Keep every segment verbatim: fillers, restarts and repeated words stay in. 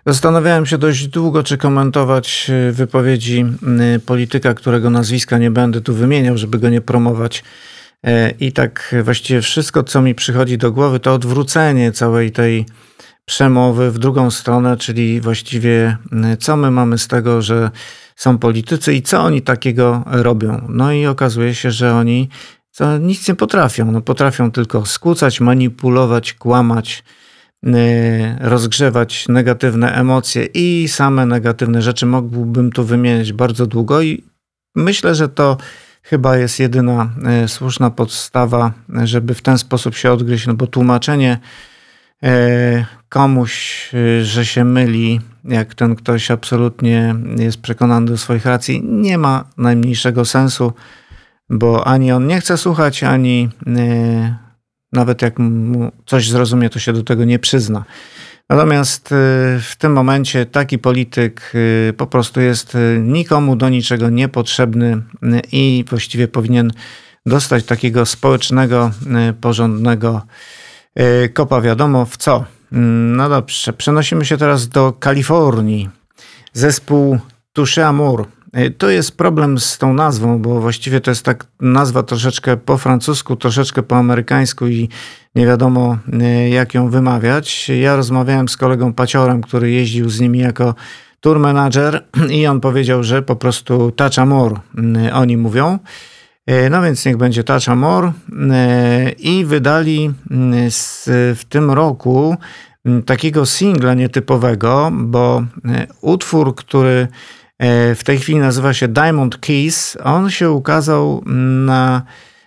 Zastanawiałem się dość długo, czy komentować y, wypowiedzi y, polityka, którego nazwiska nie będę tu wymieniał, żeby go nie promować. E, I tak właściwie wszystko, co mi przychodzi do głowy, to odwrócenie całej tej przemowy w drugą stronę, czyli właściwie y, co my mamy z tego, że są politycy i co oni takiego robią. No i okazuje się, że oni co, nic nie potrafią. No, potrafią tylko skłócać, manipulować, kłamać, y, rozgrzewać negatywne emocje i same negatywne rzeczy. Mógłbym tu wymieniać bardzo długo i myślę, że to chyba jest jedyna y, słuszna podstawa, żeby w ten sposób się odgryźć, no bo tłumaczenie y, komuś, y, że się myli, jak ten ktoś absolutnie jest przekonany do swoich racji, nie ma najmniejszego sensu, bo ani on nie chce słuchać, ani y, nawet jak mu coś zrozumie, to się do tego nie przyzna. Natomiast y, w tym momencie taki polityk y, po prostu jest y, nikomu do niczego niepotrzebny y, i właściwie powinien dostać takiego społecznego, y, porządnego y, kopa. Wiadomo w co. Y, No dobrze, przenosimy się teraz do Kalifornii. Zespół Touché Amoré. To jest problem z tą nazwą, bo właściwie to jest tak nazwa troszeczkę po francusku, troszeczkę po amerykańsku i nie wiadomo jak ją wymawiać. Ja rozmawiałem z kolegą Paciorem, który jeździł z nimi jako tour manager i on powiedział, że po prostu Touché Amoré oni mówią. No więc niech będzie Touché Amoré i wydali w tym roku takiego singla nietypowego, bo utwór, który w tej chwili nazywa się Diamond Keys. On się ukazał na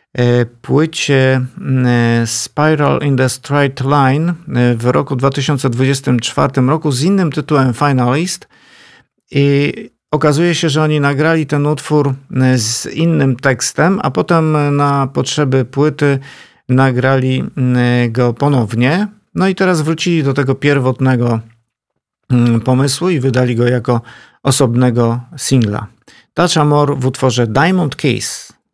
płycie Spiral in the Straight Line w roku dwa tysiące dwudziestym czwartym roku z innym tytułem Finalist. I okazuje się, że oni nagrali ten utwór z innym tekstem, a potem na potrzeby płyty nagrali go ponownie. No i teraz wrócili do tego pierwotnego pomysłu i wydali go jako osobnego singla. Touché Amoré w utworze Diamond Keys.